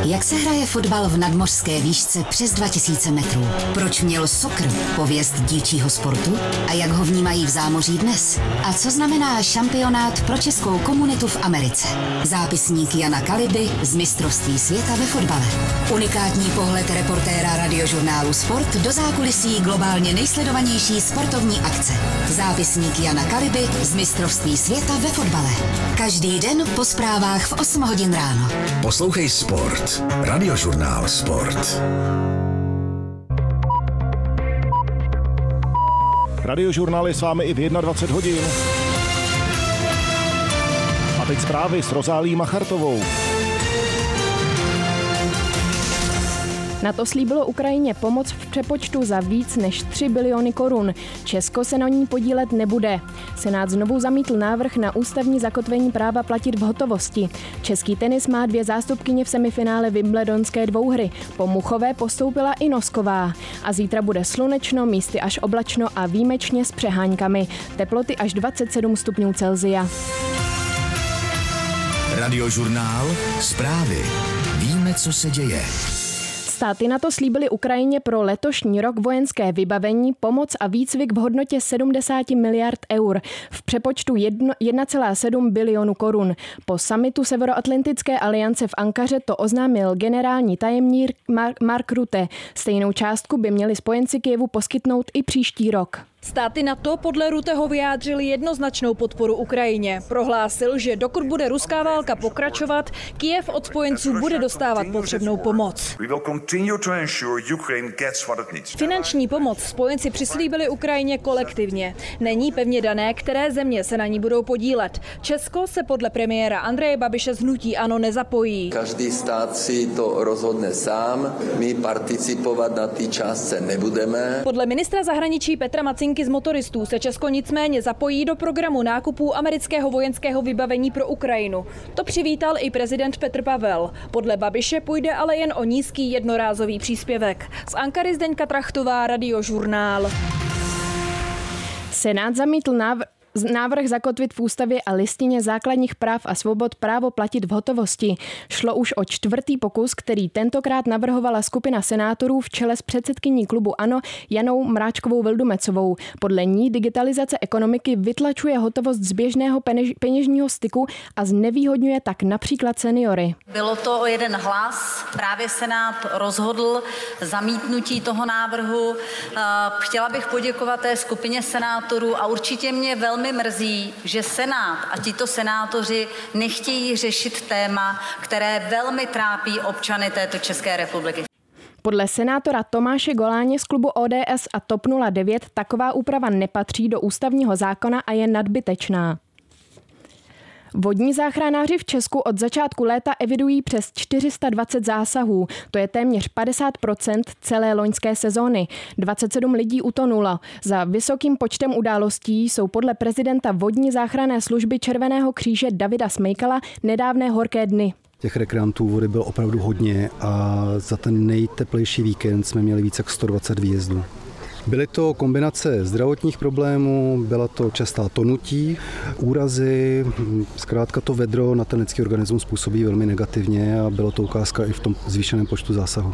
Jak se hraje fotbal v nadmořské výšce přes 2000 metrů? Proč měl soccer pověst dívčího sportu? A jak ho vnímají v zámoří dnes? A co znamená šampionát pro českou komunitu v Americe? Zápisník Jana Kaliby z mistrovství světa ve fotbale. Unikátní pohled reportéra radiožurnálu Sport do zákulisí globálně nejsledovanější sportovní akce. Zápisník Jana Kaliby z mistrovství světa ve fotbale. Každý den po zprávách v 8 hodin ráno. Poslouchej Sport. Radiožurnál Sport. Radiožurnál je s vámi i v 21 hodin. A teď zprávy s Rozálí Machartovou. NATO slíbilo Ukrajině pomoc v přepočtu za víc než 3 biliony korun. Česko se na ní podílet nebude. Senát znovu zamítl návrh na ústavní zakotvení práva platit v hotovosti. Český tenis má 2 zástupkyně v semifinále Wimbledonské dvouhry. Po Muchové postoupila i Nosková. A zítra bude slunečno, místy až oblačno a výjimečně s přeháňkami. Teploty až 27 stupňů Celsia. Radiožurnál Zprávy. Víme, co se děje. Státy NATO slíbily Ukrajině pro letošní rok vojenské vybavení, pomoc a výcvik v hodnotě 70 miliard eur, v přepočtu 1,7 bilionu korun. Po summitu Severoatlantické aliance v Ankaře to oznámil generální tajemník Mark Rutte. Stejnou částku by měli spojenci Kyjevu poskytnout i příští rok. Státy NATO podle Rutteho vyjádřili jednoznačnou podporu Ukrajině. Prohlásil, že dokud bude ruská válka pokračovat, Kyjev od spojenců bude dostávat potřebnou pomoc. Finanční pomoc spojenci přislíbili Ukrajině kolektivně. Není pevně dané, které země se na ní budou podílet. Česko se podle premiéra Andreje Babiše z hnutí ANO nezapojí. Každý stát si to rozhodne sám, my participovat na té částce nebudeme. Podle ministra zahraničí Petra Macinky z Motoristů se Česko nicméně zapojí do programu nákupů amerického vojenského vybavení pro Ukrajinu. To přivítal i prezident Petr Pavel. Podle Babiše půjde ale jen o nízký jednorázový příspěvek. Z Ankary Zdeňka Trachtová, Radiožurnál. Senát zamítl návrh zakotvit v ústavě a listině základních práv a svobod právo platit v hotovosti. Šlo už o 4. pokus, který tentokrát navrhovala skupina senátorů v čele s předsedkyní klubu ANO Janou Mráčkovou Vildumecovou. Podle ní digitalizace ekonomiky vytlačuje hotovost z běžného peněžního styku a znevýhodňuje tak například seniory. Bylo to o 1 hlas. Právě Senát rozhodl zamítnutí toho návrhu. Chtěla bych poděkovat té skupině senátorů a určitě mě velmi mrzí, že Senát a tito senátoři nechtějí řešit téma, které velmi trápí občany této České republiky. Podle senátora Tomáše Goláně z klubu ODS a TOP 09 taková úprava nepatří do ústavního zákona a je nadbytečná. Vodní záchranáři v Česku od začátku léta evidují přes 420 zásahů. To je téměř 50% celé loňské sezóny. 27 lidí utonulo. Za vysokým počtem událostí jsou podle prezidenta vodní záchranné služby Červeného kříže Davida Smejkala nedávné horké dny. Těch rekreantů vody bylo opravdu hodně a za ten nejteplejší víkend jsme měli více jak 120 výjezdů. Byly to kombinace zdravotních problémů, byla to častá tonutí, úrazy, zkrátka to vedro na ten lidský organismus působí velmi negativně a bylo to ukázka i v tom zvýšeném počtu zásahů.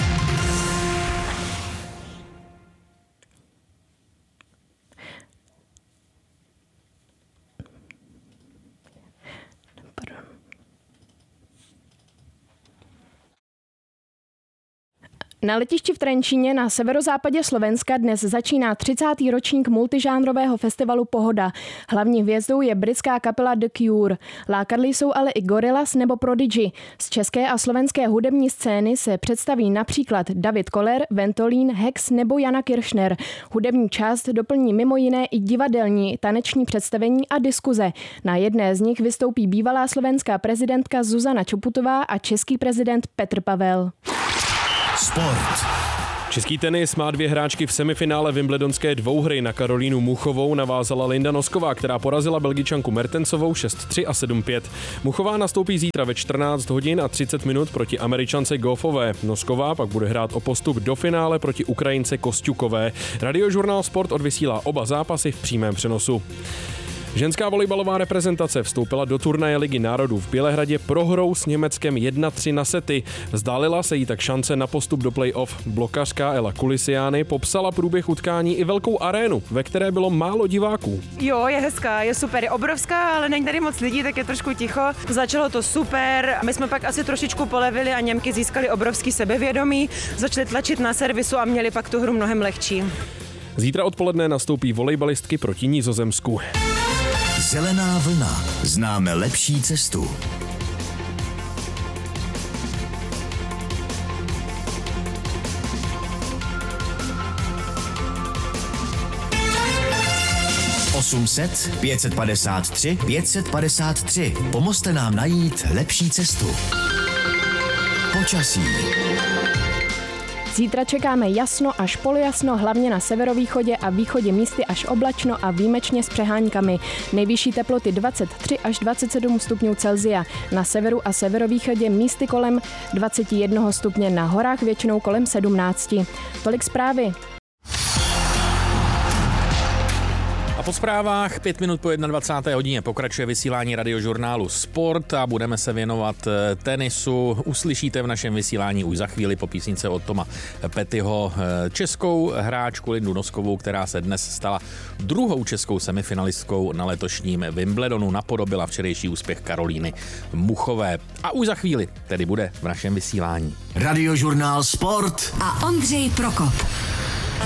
Na letišti v Trenčíně na severozápadě Slovenska dnes začíná 30. ročník multižánrového festivalu Pohoda. Hlavní hvězdou je britská kapela The Cure. Lákadly jsou ale i Gorillaz nebo Prodigy. Z české a slovenské hudební scény se představí například David Koller, Ventolin, Hex nebo Jana Kiršner. Hudební část doplní mimo jiné i divadelní, taneční představení a diskuze. Na jedné z nich vystoupí bývalá slovenská prezidentka Zuzana Čaputová a český prezident Petr Pavel. Sport. Český tenis má 2 hráčky v semifinále Wimbledonské dvouhry. Na Karolínu Muchovou navázala Linda Nosková, která porazila Belgičanku Mertensovou 6-3 a 7-5. Muchová nastoupí zítra ve 14 hodin a 30 minut proti Američance Goffové. Nosková pak bude hrát o postup do finále proti Ukrajince Kosťukové. Radiožurnál Sport odvysílá oba zápasy v přímém přenosu. Ženská volejbalová reprezentace vstoupila do turnaje Ligy národů v Bělehradě prohrou s Německem 1-3 na sety. Vzdálila se jí tak šance na postup do play-off. Blokařka Ela Kulisiány popsala průběh utkání i velkou arénu, ve které bylo málo diváků. Jo, je hezká, je super, je obrovská, ale není tady moc lidí, tak je trošku ticho. Začalo to super, my jsme pak asi trošičku polevili a Němky získali obrovský sebevědomí, začali tlačit na servisu a měli pak tu hru mnohem lehčí. Zítra odpoledne nastoupí volejbalistky proti Nizozemsku. Zelená vlna. Známe lepší cestu. (800 553 553). Pomozte nám najít lepší cestu. Počasí. Zítra čekáme jasno až polojasno, hlavně na severovýchodě a východě místy až oblačno a výjimečně s přeháňkami. Nejvyšší teploty 23 až 27 stupňů Celsia. Na severu a severovýchodě místy kolem 21 stupně, na horách většinou kolem 17. Tolik zprávy. Po zprávách 5 minut po 21. hodině pokračuje vysílání radiožurnálu Sport a budeme se věnovat tenisu. Uslyšíte v našem vysílání už za chvíli po písničce od Toma Pettyho českou hráčku Lindu Noskovou, která se dnes stala druhou českou semifinalistkou na letošním Wimbledonu. Napodobila včerejší úspěch Karolíny Muchové. A už za chvíli tedy bude v našem vysílání Radiožurnál Sport a Ondřej Prokop.